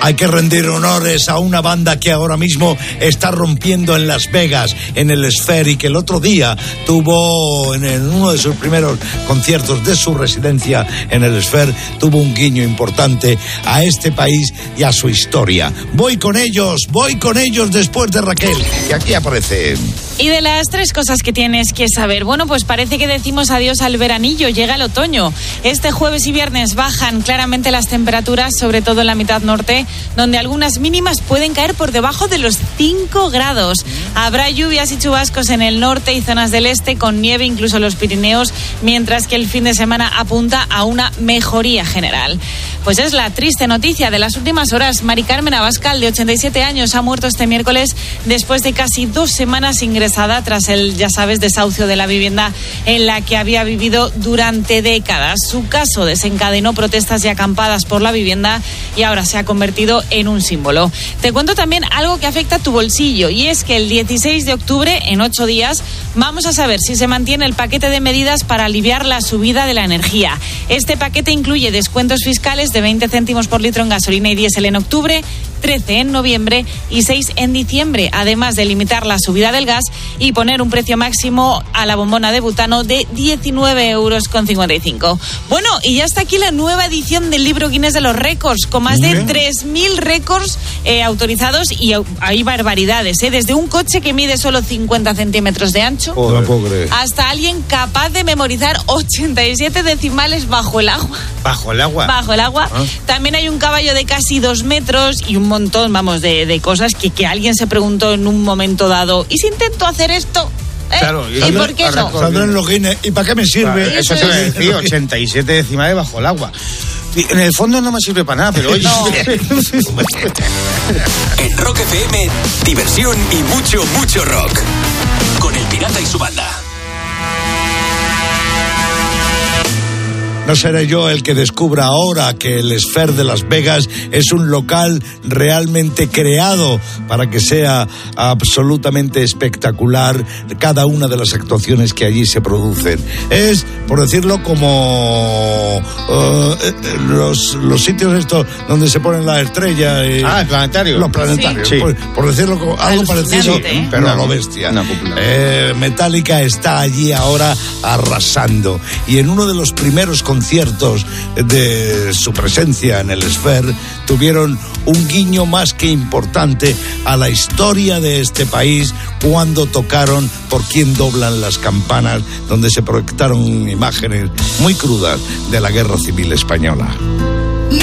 Hay que rendir honores a una banda que ahora mismo está rompiendo en Las Vegas, en el Sphere, y que el otro día tuvo, en uno de sus primeros conciertos de su residencia en el Sphere, tuvo un guiño importante a este país y a su historia. Voy con ellos después de Raquel, y aquí aparece. Y de las 3 cosas que tienes que saber, bueno, pues parece que decimos adiós al veranillo, llega el otoño. Este jueves y viernes bajan claramente las temperaturas, sobre todo en la mitad norte, donde algunas mínimas pueden caer por debajo de los 5 grados. Habrá lluvias y chubascos en el norte y zonas del este, con nieve incluso en los Pirineos, mientras que el fin de semana apunta a una mejoría general. Pues es la triste noticia de las últimas horas. Mari Carmen Abascal, de 87 años, ha muerto este miércoles después de casi 2 semanas ingresada tras el, ya sabes, desahucio de la vivienda en la que había vivido durante décadas. Su caso desencadenó protestas y acampadas por la vivienda y ahora se ha convertido en un símbolo. Te cuento también algo que afecta a tu bolsillo, y es que el 16 de octubre, en 8 días, vamos a saber si se mantiene el paquete de medidas para aliviar la subida de la energía. Este paquete incluye descuentos fiscales de 20 céntimos por litro en gasolina y diésel en octubre, 13 en noviembre y 6 en diciembre, además de limitar la subida del gas y poner un precio máximo a la bombona de butano de 19,55 €. Bueno, y ya está aquí la nueva edición del libro Guinness de los récords, con más de 3.000 récords autorizados, y hay barbaridades, desde un coche que mide solo 50 centímetros de ancho, hasta alguien capaz de memorizar 87 decimales bajo el agua. ¿Bajo el agua? Bajo el agua. También hay un caballo de casi 2 metros y un montón, de cosas que alguien se preguntó en un momento dado, ¿y si intento hacer esto? Claro, ¿Y por qué no? Saldrán los Guinness. ¿Y para qué me sirve? Claro, eso te voy a decir, 87 decimales bajo el agua. En el fondo no me sirve para nada, pero oye. No. En Rock FM, diversión y mucho, mucho rock. Con El Pirata y su banda. No seré yo el que descubra ahora que el Sphere de Las Vegas es un local realmente creado para que sea absolutamente espectacular cada una de las actuaciones que allí se producen. Es, por decirlo, como los sitios estos donde se ponen las estrellas. El planetario. Los planetarios. Sí. Por decirlo como algo parecido, pero a lo bestia. Metallica está allí ahora arrasando. Y en uno de los primeros conciertos de su presencia en el Sphere tuvieron un guiño más que importante a la historia de este país cuando tocaron Por quién doblan las campanas, donde se proyectaron imágenes muy crudas de la Guerra Civil Española.